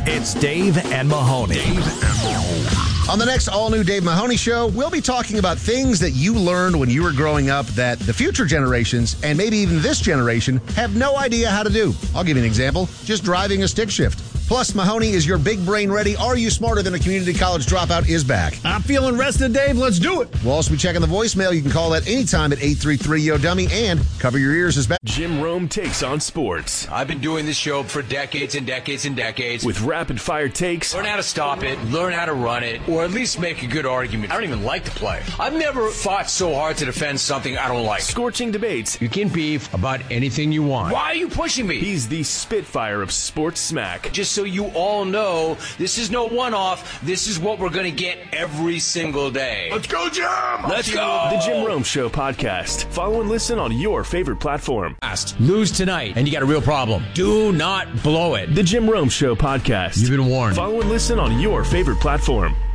It's Dave and Mahoney. On the next all-new Dave Mahoney Show, we'll be talking about things that you learned when you were growing up that the future generations, and maybe even this generation, have no idea how to do. I'll give you an example. Just driving a stick shift. Plus, Mahoney is your big brain ready. Are You Smarter Than a Community College Dropout is back. I'm feeling rested, Dave. Let's do it. We'll also be checking the voicemail. You can call that anytime at 833-YO-DUMMY and Cover Your Ears is back. Jim Rome takes on sports. I've been doing this show for decades and decades and decades. With rapid-fire takes. Learn how to stop it, learn how to run it, or at least make a good argument. I don't even like to play. I've never fought so hard to defend something I don't like. Scorching debates. You can beef about anything you want. Why are you pushing me? He's the Spitfire of sports smack. Just so you all know, this is no one-off. This is what we're going to get every single day. Let's go, Jim! Let's go! The Jim Rome Show podcast. Follow and listen on your favorite platform. Lose tonight, and you got a real problem. Do not blow it. The Jim Rome Show podcast. You've been warned. Follow and listen on your favorite platform.